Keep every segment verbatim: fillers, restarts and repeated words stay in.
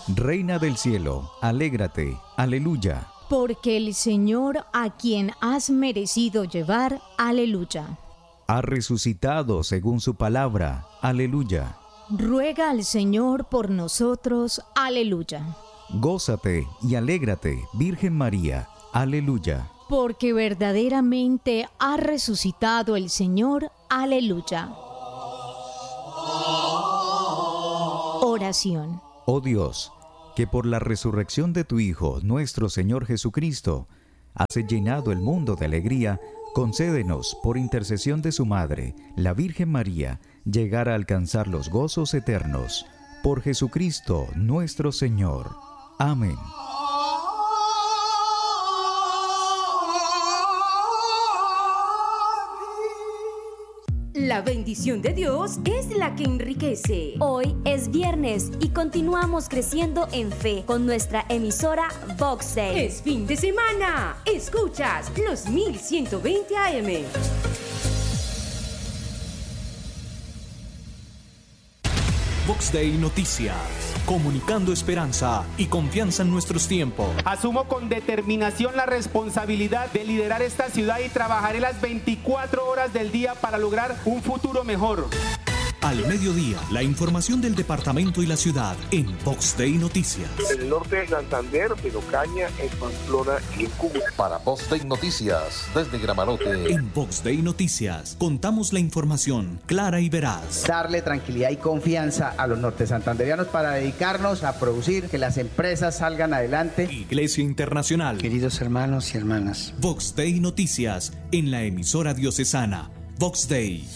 Reina del cielo, alégrate, aleluya. Porque el Señor a quien has merecido llevar, aleluya. Ha resucitado según su palabra, aleluya. Ruega al Señor por nosotros, aleluya. Gózate y alégrate, Virgen María, aleluya. Porque verdaderamente ha resucitado el Señor, aleluya. Oración. Oh Dios, que por la resurrección de tu Hijo, nuestro Señor Jesucristo, has llenado el mundo de alegría, concédenos, por intercesión de su Madre, la Virgen María, llegar a alcanzar los gozos eternos. Por Jesucristo, nuestro Señor. Amén. La bendición de Dios es la que enriquece. Hoy es viernes y continuamos creciendo en fe con nuestra emisora Vox Day. Es fin de semana. Escuchas los mil ciento veinte A M. Vox Day Noticias, comunicando esperanza y confianza en nuestros tiempos. Asumo con determinación la responsabilidad de liderar esta ciudad y trabajaré las veinticuatro horas del día para lograr un futuro mejor. Al mediodía, la información del departamento y la ciudad en Vox Day Noticias. En el norte de Santander, en Ocaña, en Pamplona y en Cúcuta. Para Vox Day Noticias, desde Gramarote. En Vox Day Noticias, contamos la información clara y veraz. Darle tranquilidad y confianza a los norte santanderianos para dedicarnos a producir, que las empresas salgan adelante. Iglesia Internacional. Queridos hermanos y hermanas. Vox Day Noticias, en la emisora diocesana. Vox Day.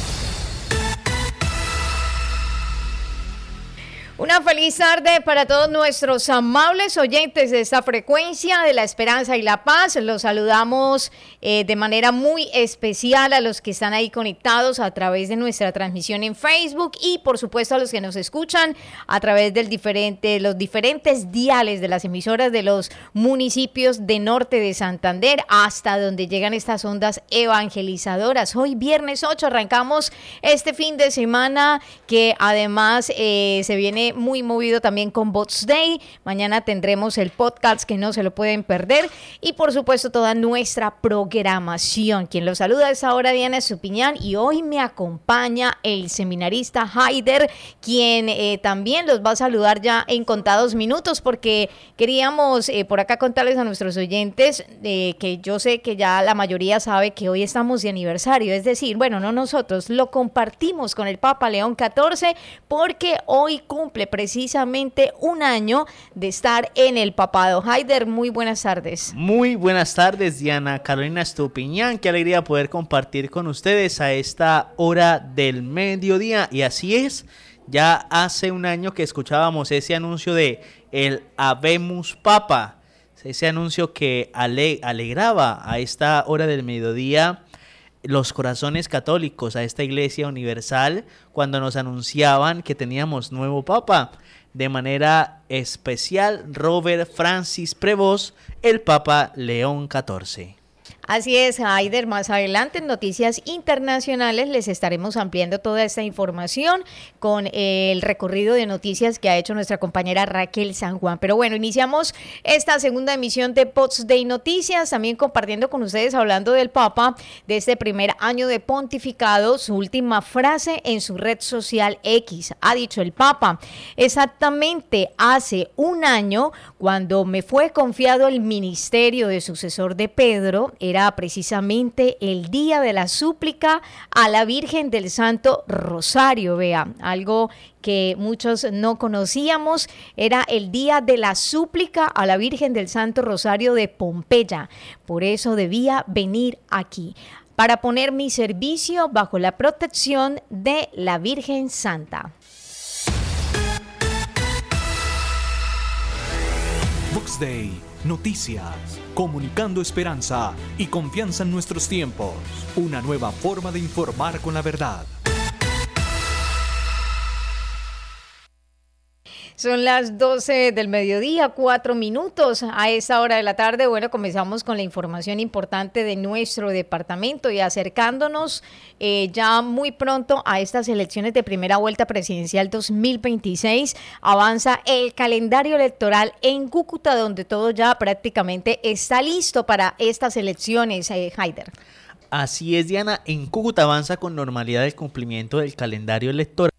Una feliz tarde para todos nuestros amables oyentes de esta frecuencia de la esperanza y la paz. Los saludamos eh, de manera muy especial a los que están ahí conectados a través de nuestra transmisión en Facebook y por supuesto a los que nos escuchan a través de diferente, los diferentes diales de las emisoras de los municipios de norte de Santander hasta donde llegan estas ondas evangelizadoras. Hoy viernes ocho arrancamos este fin de semana que además eh, se viene muy movido también con Vox Day. Mañana tendremos el podcast que no se lo pueden perder y por supuesto toda nuestra programación. Quien los saluda a esta hora, Diana Estupiñán, y hoy me acompaña el seminarista Haider, quien eh, también los va a saludar ya en contados minutos, porque queríamos eh, por acá contarles a nuestros oyentes eh, que yo sé que ya la mayoría sabe que hoy estamos de aniversario, es decir, bueno, no nosotros, lo compartimos con el Papa León catorce porque hoy cumple precisamente un año de estar en el papado. Haider, muy buenas tardes. Muy buenas tardes, Diana Carolina Estupiñán. Qué alegría poder compartir con ustedes a esta hora del mediodía. Y así es, ya hace un año que escuchábamos ese anuncio de el Habemus Papa, ese anuncio que ale- alegraba a esta hora del mediodía los corazones católicos, a esta Iglesia Universal, cuando nos anunciaban que teníamos nuevo Papa. De manera especial, Robert Francis Prevost, el Papa León catorce. Así es, Haider, más adelante en Noticias Internacionales les estaremos ampliando toda esta información con el recorrido de noticias que ha hecho nuestra compañera Raquel San Juan. Pero bueno, iniciamos esta segunda emisión de Vox Day Noticias, también compartiendo con ustedes, hablando del Papa, de este primer año de pontificado, su última frase en su red social X. Ha dicho el Papa: exactamente hace un año, cuando me fue confiado el ministerio de sucesor de Pedro, era precisamente el día de la súplica a la Virgen del Santo Rosario. Vea, algo que muchos no conocíamos, era el día de la súplica a la Virgen del Santo Rosario de Pompeya. Por eso debía venir aquí, para poner mi servicio bajo la protección de la Virgen Santa. Vox Day Noticias, comunicando esperanza y confianza en nuestros tiempos. Una nueva forma de informar con la verdad. Son las doce del mediodía, cuatro minutos a esta hora de la tarde. Bueno, comenzamos con la información importante de nuestro departamento y acercándonos eh, ya muy pronto a estas elecciones de primera vuelta presidencial dos mil veintiséis. Avanza el calendario electoral en Cúcuta, donde todo ya prácticamente está listo para estas elecciones, eh, Haider. Así es, Diana. En Cúcuta avanza con normalidad el cumplimiento del calendario electoral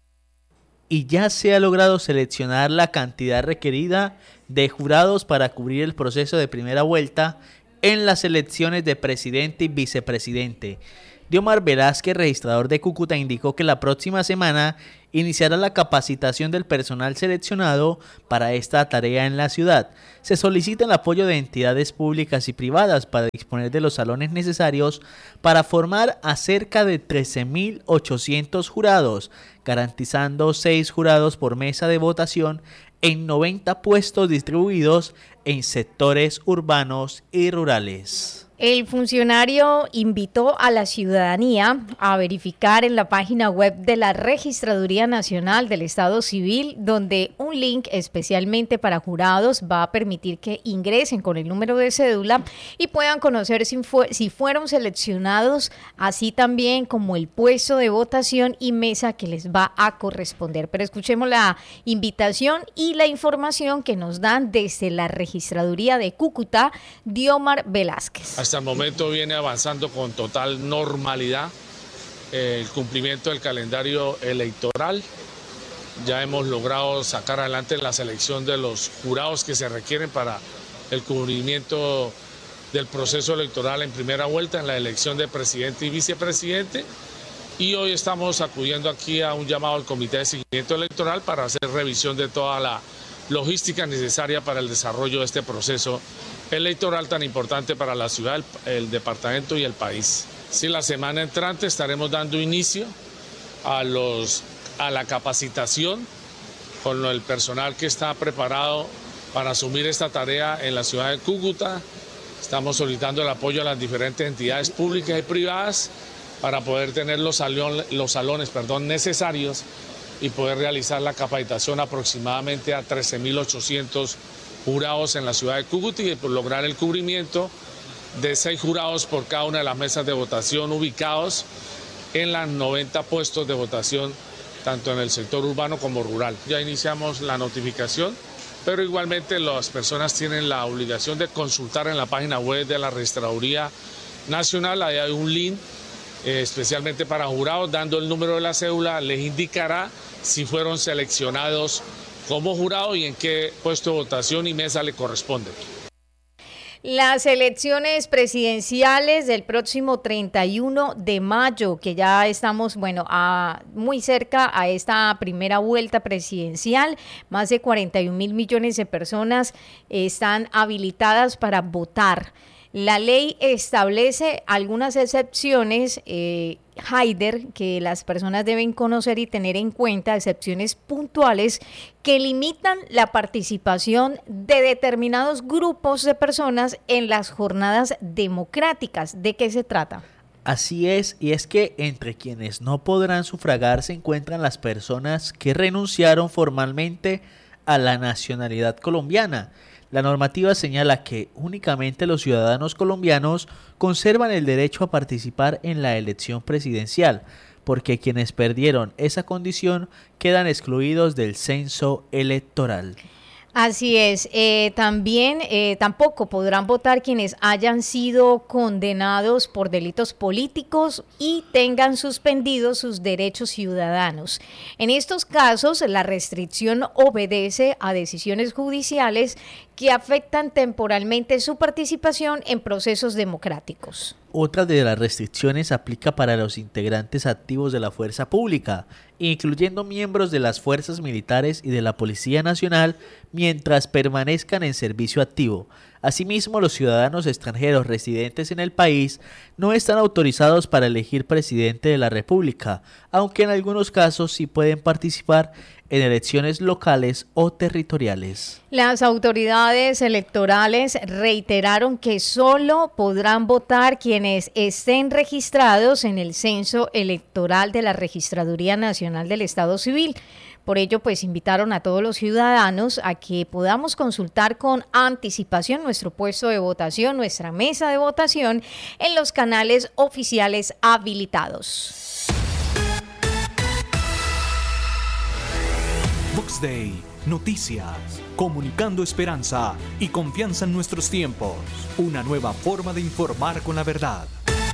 y ya se ha logrado seleccionar la cantidad requerida de jurados para cubrir el proceso de primera vuelta en las elecciones de presidente y vicepresidente. Diomar Velázquez, registrador de Cúcuta, indicó que la próxima semana iniciará la capacitación del personal seleccionado para esta tarea en la ciudad. Se solicita el apoyo de entidades públicas y privadas para disponer de los salones necesarios para formar a cerca de trece mil ochocientos jurados, garantizando seis jurados por mesa de votación en noventa puestos distribuidos en sectores urbanos y rurales. El funcionario invitó a la ciudadanía a verificar en la página web de la Registraduría Nacional del Estado Civil, donde un link especialmente para jurados va a permitir que ingresen con el número de cédula y puedan conocer si, fue, si fueron seleccionados, así también como el puesto de votación y mesa que les va a corresponder. Pero escuchemos la invitación y la información que nos dan desde la Registraduría de Cúcuta, Diomar Velázquez. Hasta el momento viene avanzando con total normalidad eh, el cumplimiento del calendario electoral. Ya hemos logrado sacar adelante la selección de los jurados que se requieren para el cubrimiento del proceso electoral en primera vuelta en la elección de presidente y vicepresidente. Y hoy estamos acudiendo aquí a un llamado al Comité de Seguimiento Electoral para hacer revisión de toda la logística necesaria para el desarrollo de este proceso electoral tan importante para la ciudad, el, el departamento y el país. Sí, la semana entrante estaremos dando inicio a, los, a la capacitación con el personal que está preparado para asumir esta tarea en la ciudad de Cúcuta. Estamos solicitando el apoyo a las diferentes entidades públicas y privadas para poder tener los, salón, los salones perdón, necesarios y poder realizar la capacitación aproximadamente a trece mil ochocientos jurados en la ciudad de Cúcuta y por lograr el cubrimiento de seis jurados por cada una de las mesas de votación ubicados en los noventa puestos de votación, tanto en el sector urbano como rural. Ya iniciamos la notificación, pero igualmente las personas tienen la obligación de consultar en la página web de la Registraduría Nacional. Ahí hay un link eh, especialmente para jurados, dando el número de la cédula, les indicará si fueron seleccionados como jurado y en qué puesto de votación y mesa le corresponde. Las elecciones presidenciales del próximo treinta y uno de mayo, que ya estamos, bueno, a, muy cerca a esta primera vuelta presidencial, más de cuarenta y un mil millones de personas están habilitadas para votar. La ley establece algunas excepciones, eh, Haider, que las personas deben conocer y tener en cuenta, excepciones puntuales que limitan la participación de determinados grupos de personas en las jornadas democráticas. ¿De qué se trata? Así es, y es que entre quienes no podrán sufragar se encuentran las personas que renunciaron formalmente a la nacionalidad colombiana. La normativa señala que únicamente los ciudadanos colombianos conservan el derecho a participar en la elección presidencial, porque quienes perdieron esa condición quedan excluidos del censo electoral. Así es, eh, también eh, tampoco podrán votar quienes hayan sido condenados por delitos políticos y tengan suspendidos sus derechos ciudadanos. En estos casos, la restricción obedece a decisiones judiciales que afectan temporalmente su participación en procesos democráticos. Otra de las restricciones aplica para los integrantes activos de la fuerza pública, incluyendo miembros de las fuerzas militares y de la Policía Nacional, mientras permanezcan en servicio activo. Asimismo, los ciudadanos extranjeros residentes en el país no están autorizados para elegir presidente de la República, aunque en algunos casos sí pueden participar en elecciones locales o territoriales. Las autoridades electorales reiteraron que solo podrán votar quienes estén registrados en el censo electoral de la Registraduría Nacional del Estado Civil. Por ello, pues invitaron a todos los ciudadanos a que podamos consultar con anticipación nuestro puesto de votación, nuestra mesa de votación en los canales oficiales habilitados. Vox Day, noticias, comunicando esperanza y confianza en nuestros tiempos. Una nueva forma de informar con la verdad.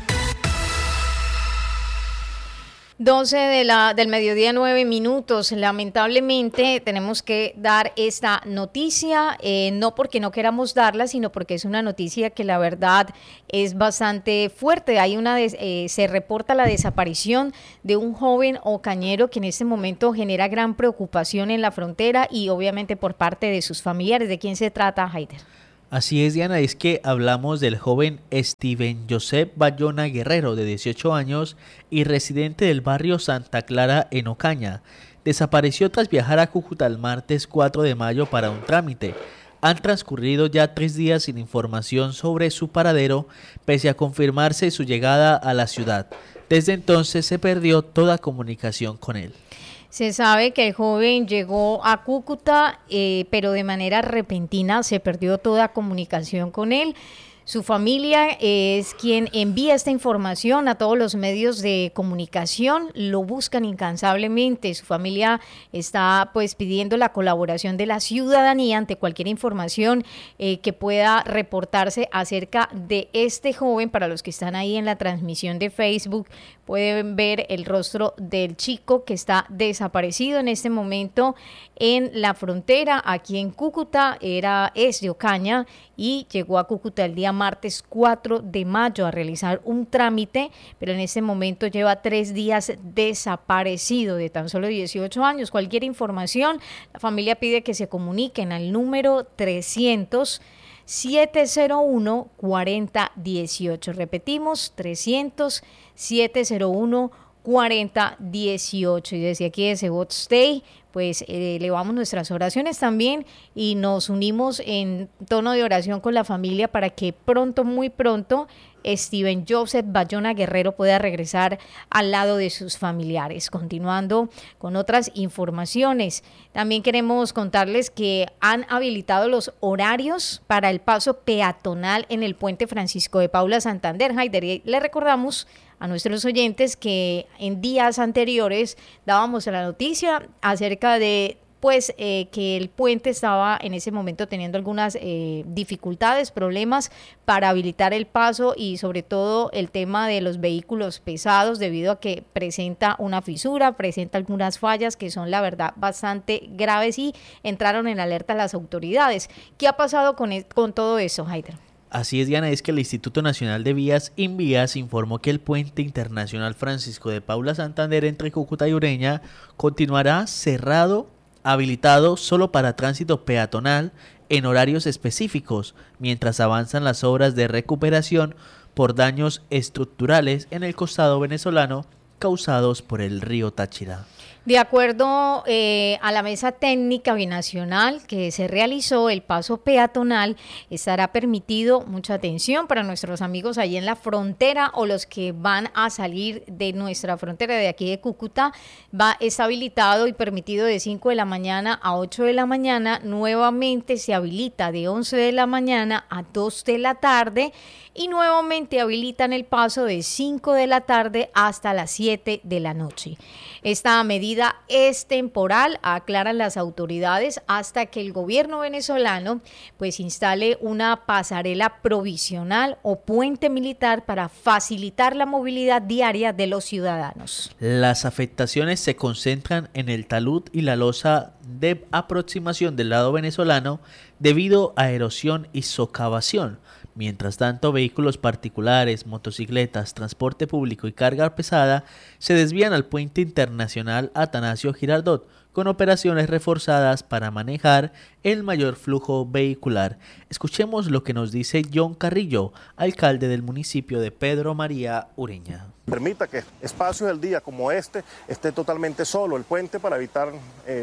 doce de la, del mediodía, nueve minutos. Lamentablemente tenemos que dar esta noticia, eh, no porque no queramos darla, sino porque es una noticia que la verdad es bastante fuerte. Hay una des, eh, se reporta la desaparición de un joven ocañero que en este momento genera gran preocupación en la frontera y obviamente por parte de sus familiares. ¿De quién se trata, Haider? Así es, Diana, es que hablamos del joven Steven Joseph Bayona Guerrero, de dieciocho años y residente del barrio Santa Clara en Ocaña. Desapareció tras viajar a Cúcuta el martes cuatro de mayo para un trámite. Han transcurrido ya tres días sin información sobre su paradero, pese a confirmarse su llegada a la ciudad. Desde entonces se perdió toda comunicación con él. Se sabe que el joven llegó a Cúcuta, eh, pero de manera repentina se perdió toda comunicación con él. Su familia es quien envía esta información a todos los medios de comunicación, lo buscan incansablemente. Su familia está pues pidiendo la colaboración de la ciudadanía ante cualquier información eh, que pueda reportarse acerca de este joven. Para los que están ahí en la transmisión de Facebook, pueden ver el rostro del chico que está desaparecido en este momento en la frontera, aquí en Cúcuta. Era, es de Ocaña y llegó a Cúcuta el día martes cuatro de mayo a realizar un trámite, pero en este momento lleva tres días desaparecido, de tan solo dieciocho años. Cualquier información, la familia pide que se comuniquen al número trescientos, siete cero uno, cuarenta dieciocho. Repetimos, trescientos, siete cero uno, cuarenta dieciocho. Y desde aquí, desde Vox Day, pues eh, elevamos nuestras oraciones también y nos unimos en tono de oración con la familia para que pronto, muy pronto, Steven Joseph Bayona Guerrero pueda regresar al lado de sus familiares. Continuando con otras informaciones, también queremos contarles que han habilitado los horarios para el paso peatonal en el puente Francisco de Paula Santander. Haider, y le recordamos a nuestros oyentes que en días anteriores dábamos la noticia acerca de pues eh, que el puente estaba en ese momento teniendo algunas eh, dificultades, problemas para habilitar el paso y sobre todo el tema de los vehículos pesados, debido a que presenta una fisura, presenta algunas fallas que son la verdad bastante graves y entraron en alerta las autoridades. ¿Qué ha pasado con, el, con todo eso, Haider? Así es, Diana, es que el Instituto Nacional de Vías, INVÍAS, informó que el puente internacional Francisco de Paula Santander entre Cúcuta y Ureña continuará cerrado, habilitado solo para tránsito peatonal en horarios específicos, mientras avanzan las obras de recuperación por daños estructurales en el costado venezolano causados por el río Táchira. De acuerdo eh, a la mesa técnica binacional que se realizó, el paso peatonal estará permitido, mucha atención para nuestros amigos ahí en la frontera o los que van a salir de nuestra frontera de aquí de Cúcuta, va, está habilitado y permitido de cinco de la mañana a ocho de la mañana, nuevamente se habilita de once de la mañana a dos de la tarde y nuevamente habilitan el paso de cinco de la tarde hasta las siete de la noche. Esta medida es temporal, aclaran las autoridades, hasta que el gobierno venezolano pues instale una pasarela provisional o puente militar para facilitar la movilidad diaria de los ciudadanos. Las afectaciones se concentran en el talud y la losa de aproximación del lado venezolano debido a erosión y socavación. Mientras tanto, vehículos particulares, motocicletas, transporte público y carga pesada se desvían al puente internacional Atanasio Girardot, con operaciones reforzadas para manejar el mayor flujo vehicular. Escuchemos lo que nos dice John Carrillo, alcalde del municipio de Pedro María Ureña. Permita que espacios del día como este esté totalmente solo el puente para evitar eh,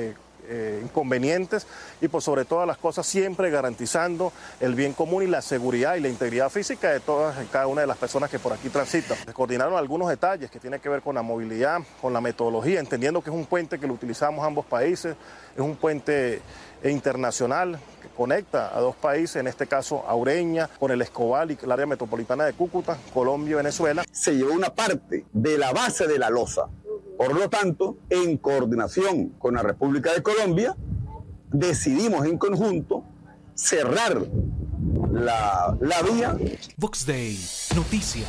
eh, inconvenientes y por sobre todas las cosas siempre garantizando el bien común y la seguridad y la integridad física de todas y cada una de las personas que por aquí transitan. Se coordinaron algunos detalles que tienen que ver con la movilidad, con la metodología, entendiendo que es un puente que lo utilizamos ambos países, es un puente internacional que conecta a dos países, en este caso a Ureña, con el Escobal y el área metropolitana de Cúcuta, Colombia y Venezuela. Se llevó una parte de la base de la losa. Por lo tanto, en coordinación con la República de Colombia, decidimos en conjunto cerrar la, la vía. Vox Day, noticias.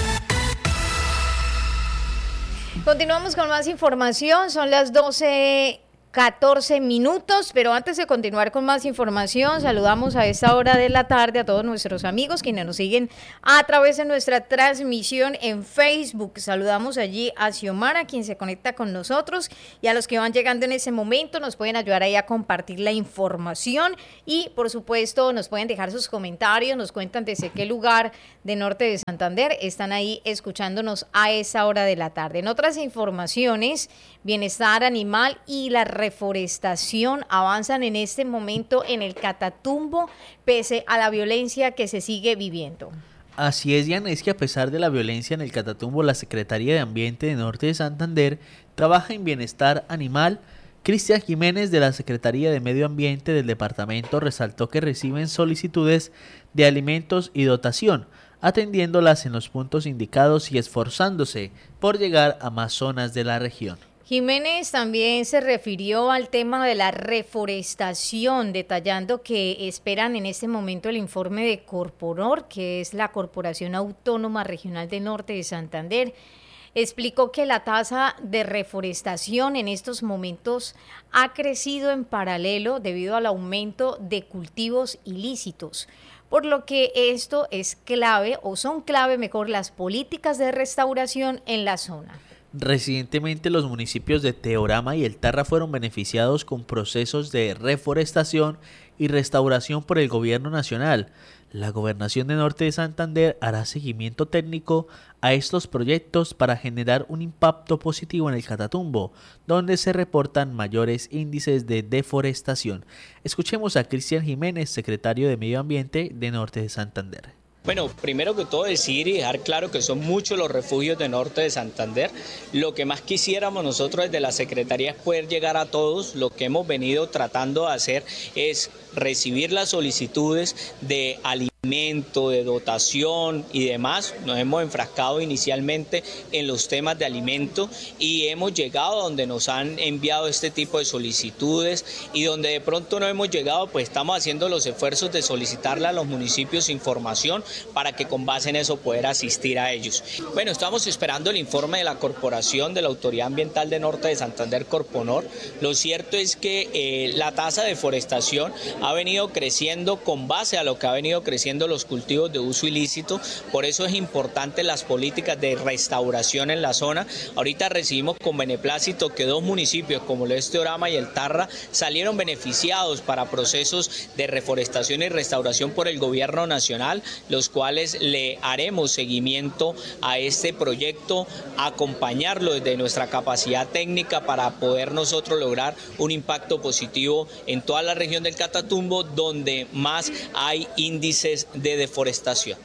Continuamos con más información, son las doce catorce minutos, pero antes de continuar con más información, saludamos a esta hora de la tarde a todos nuestros amigos quienes nos siguen a través de nuestra transmisión en Facebook. Saludamos allí a Xiomara, quien se conecta con nosotros, y a los que van llegando en ese momento nos pueden ayudar ahí a compartir la información y por supuesto nos pueden dejar sus comentarios, nos cuentan desde qué lugar de Norte de Santander están ahí escuchándonos a esa hora de la tarde. En otras informaciones, bienestar animal y la reforestación avanzan en este momento en el Catatumbo pese a la violencia que se sigue viviendo. Así es, Diana, es que a pesar de la violencia en el Catatumbo, la Secretaría de Ambiente de Norte de Santander trabaja en bienestar animal. Cristian Jiménez, de la Secretaría de Medio Ambiente del departamento, resaltó que reciben solicitudes de alimentos y dotación, atendiéndolas en los puntos indicados y esforzándose por llegar a más zonas de la región. Jiménez también se refirió al tema de la reforestación, detallando que esperan en este momento el informe de Corponor, que es la Corporación Autónoma Regional de Norte de Santander. Explicó que la tasa de reforestación en estos momentos ha crecido en paralelo debido al aumento de cultivos ilícitos, por lo que esto es clave, o son clave mejor, las políticas de restauración en la zona. Recientemente los municipios de Teorama y El Tarra fueron beneficiados con procesos de reforestación y restauración por el gobierno nacional. La Gobernación de Norte de Santander hará seguimiento técnico a estos proyectos para generar un impacto positivo en el Catatumbo, donde se reportan mayores índices de deforestación. Escuchemos a Cristian Jiménez, secretario de Medio Ambiente de Norte de Santander. Bueno, primero que todo decir y dejar claro que son muchos los refugios de Norte de Santander. Lo que más quisiéramos nosotros desde la Secretaría es poder llegar a todos. Lo que hemos venido tratando de hacer es recibir las solicitudes de alimento, de dotación y demás. Nos hemos enfrascado inicialmente en los temas de alimento y hemos llegado a donde nos han enviado este tipo de solicitudes, y donde de pronto no hemos llegado, pues estamos haciendo los esfuerzos de solicitarle a los municipios información para que con base en eso poder asistir a ellos. Bueno, estamos esperando el informe de la Corporación de la Autoridad Ambiental de Norte de Santander, Corponor. Lo cierto es que eh, la tasa de deforestación ha venido creciendo con base a lo que ha venido creciendo los cultivos de uso ilícito. Por eso es importante las políticas de restauración en la zona. Ahorita recibimos con beneplácito que dos municipios como el Teorama y El Tarra salieron beneficiados para procesos de reforestación y restauración por el gobierno nacional, los cuales le haremos seguimiento a este proyecto, acompañarlo desde nuestra capacidad técnica para poder nosotros lograr un impacto positivo en toda la región del Catatumbo, donde más hay índices de deforestación.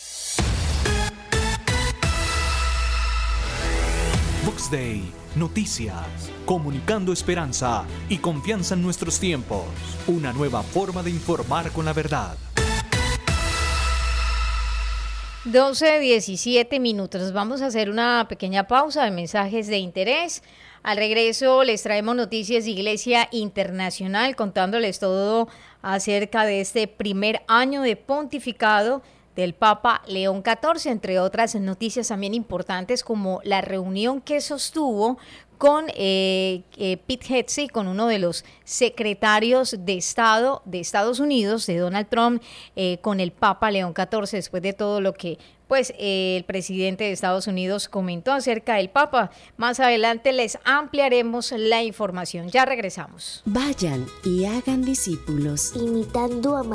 Vox Day, noticias, comunicando esperanza y confianza en nuestros tiempos. Una nueva forma de informar con la verdad. doce diecisiete minutos. Vamos a hacer una pequeña pausa de mensajes de interés. Al regreso les traemos noticias de Iglesia Internacional, contándoles todo acerca de este primer año de pontificado del Papa León catorce, entre otras noticias también importantes como la reunión que sostuvo con eh, eh, Pete Hegseth, con uno de los secretarios de Estado de Estados Unidos, de Donald Trump, eh, con el Papa León catorce, después de todo lo que pues eh, el presidente de Estados Unidos comentó acerca del Papa. Más adelante les ampliaremos la información. Ya regresamos. Vayan y hagan discípulos, imitando a